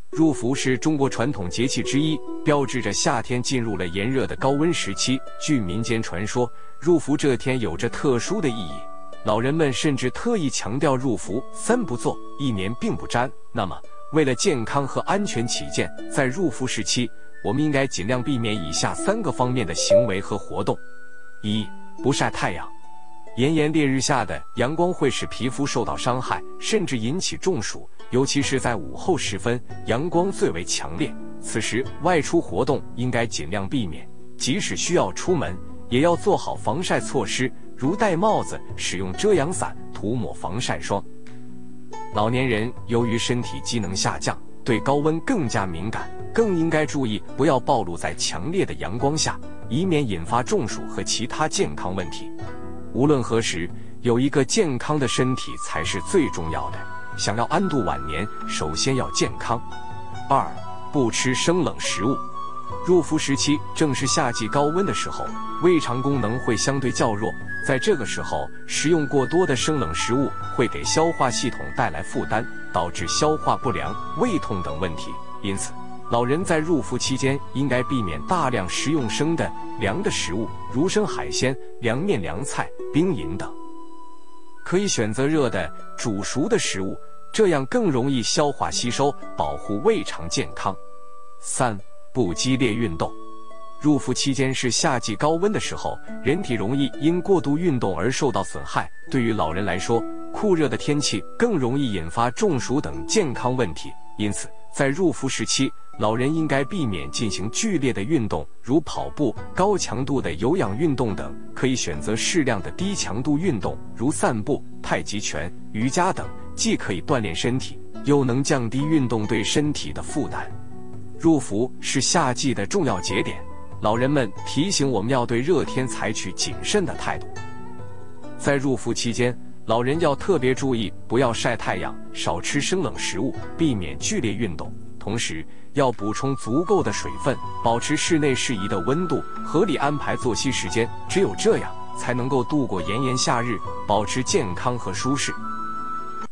入伏是中国传统节气之一，标志着夏天进入了炎热的高温时期。据民间传说，入伏这天有着特殊的意义，老人们甚至特意强调入伏3不做，1年并不沾。那么，为了健康和安全起见，在入伏时期，我们应该尽量避免以下3个方面的行为和活动： 1. 不晒太阳。炎炎烈日下的阳光会使皮肤受到伤害，甚至引起中暑，尤其是在午后时分，阳光最为强烈。此时外出活动应该尽量避免，即使需要出门，也要做好防晒措施，如戴帽子、使用遮阳伞、涂抹防晒霜。老年人由于身体机能下降，对高温更加敏感，更应该注意不要暴露在强烈的阳光下，以免引发中暑和其他健康问题。无论何时，有一个健康的身体才是最重要的。想要安度晚年，首先要健康。2. 不吃生冷食物。入伏时期正是夏季高温的时候，胃肠功能会相对较弱，在这个时候食用过多的生冷食物会给消化系统带来负担，导致消化不良、胃痛等问题。因此，老人在入伏期间应该避免大量食用生的、凉的食物，如生海鲜、凉面、凉菜、冰饮等。可以选择热的、煮熟的食物，这样更容易消化吸收，保护胃肠健康。3. 不激烈运动。入伏期间是夏季高温的时候，人体容易因过度运动而受到损害。对于老人来说，酷热的天气更容易引发中暑等健康问题，因此在入伏时期，老人应该避免进行剧烈的运动，如跑步、高强度的有氧运动等，可以选择适量的低强度运动，如散步、太极拳、瑜伽等，既可以锻炼身体，又能降低运动对身体的负担。入伏是夏季的重要节点，老人们提醒我们要对热天采取谨慎的态度。在入伏期间，老人要特别注意不要晒太阳，少吃生冷食物，避免剧烈运动，同时要补充足够的水分，保持室内适宜的温度，合理安排作息时间，只有这样才能够度过炎炎夏日，保持健康和舒适。